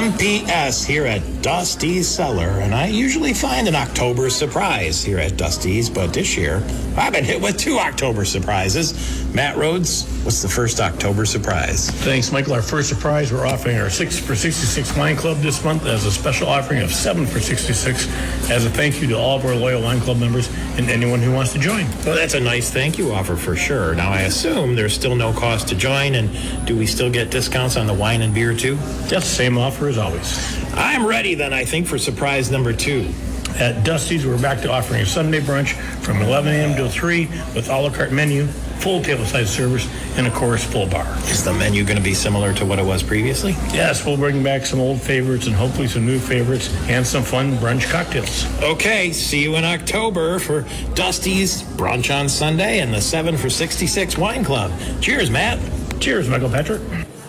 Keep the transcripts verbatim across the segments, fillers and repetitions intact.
M P S here at Dusty's Cellar, and I usually find an October surprise here at Dusty's, but this year I've been hit with two October surprises. Matt Rhodes, what's the first October surprise? Thanks, Michael. Our first surprise, we're offering our six for sixty-six wine club this month as a special offering of seven for sixty-six as a thank you to all of our loyal wine club members and anyone who wants to join. Well, that's a nice thank you offer for sure. Now, I assume there's still no cost to join, and do we still get discounts on the wine and beer too? That's the same offer as always. I'm ready then, I think, for surprise number two. At Dusty's, we're back to offering a Sunday brunch from eleven a.m. till three with a la carte menu, full table-side service, and, of course, full bar. Is the menu going to be similar to what it was previously? Yes, we'll bring back some old favorites and hopefully some new favorites and some fun brunch cocktails. Okay, see you in October for Dusty's Brunch on Sunday and the seven for sixty-six Wine Club. Cheers, Matt. Cheers, Michael Patrick.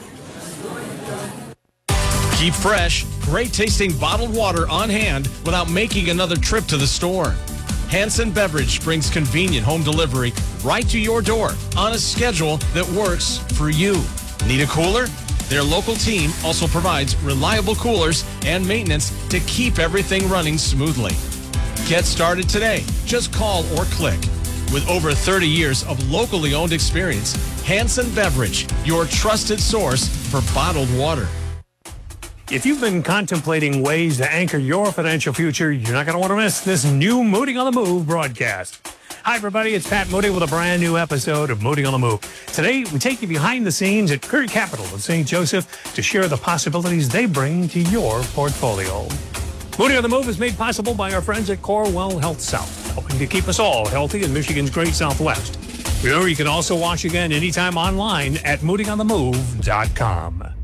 Keep fresh, great-tasting bottled water on hand without making another trip to the store. Hanson Beverage brings convenient home delivery right to your door on a schedule that works for you. Need a cooler? Their local team also provides reliable coolers and maintenance to keep everything running smoothly. Get started today. Just call or click. With over thirty years of locally owned experience, Hanson Beverage, your trusted source for bottled water. If you've been contemplating ways to anchor your financial future, you're not going to want to miss this new Mooting on the Move broadcast. Hi, everybody. It's Pat Moody with a brand new episode of Mooting on the Move. Today, we take you behind the scenes at Curry Capital in Saint Joseph to share the possibilities they bring to your portfolio. Mooting on the Move is made possible by our friends at Corewell Health South, helping to keep us all healthy in Michigan's great Southwest. Remember, you can also watch again anytime online at mooting on the move dot com.